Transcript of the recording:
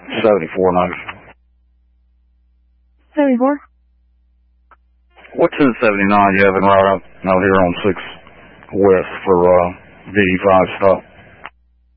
74 knows. 74? What's in 79 you having right out here on 6 West for DD5 stop?